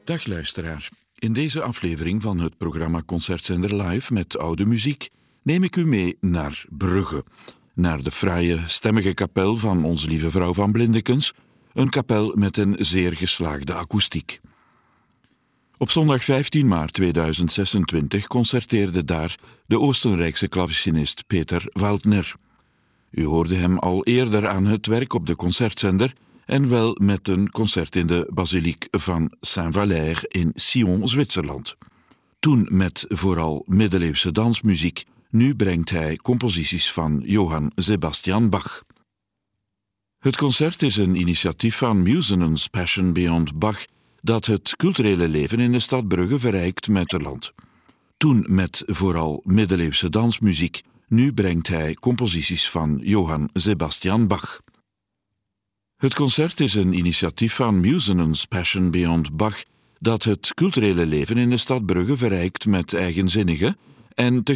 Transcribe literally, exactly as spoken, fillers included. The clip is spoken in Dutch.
Dag luisteraar. In deze aflevering van het programma Concertzender Live met oude muziek neem ik u mee naar Brugge, naar de fraaie, stemmige kapel van Onze Lieve Vrouw van Blindekens, een kapel met een zeer geslaagde akoestiek. Op zondag vijftien maart tweeduizend zesentwintig concerteerde daar de Oostenrijkse klavecinist Peter Waldner. U hoorde hem al eerder aan het werk op de concertzender en wel met een concert in de basiliek van Saint-Valère in Sion, Zwitserland. Toen met vooral middeleeuwse dansmuziek, nu brengt hij composities van Johann Sebastian Bach. Het concert is een initiatief van Musenen's Passion Beyond Bach, dat het culturele leven in de stad Brugge verrijkt met het land. Toen met vooral middeleeuwse dansmuziek, nu brengt hij composities van Johann Sebastian Bach. Het concert is een initiatief van Musenen's Passion Beyond Bach, dat het culturele leven in de stad Brugge verrijkt met eigenzinnige en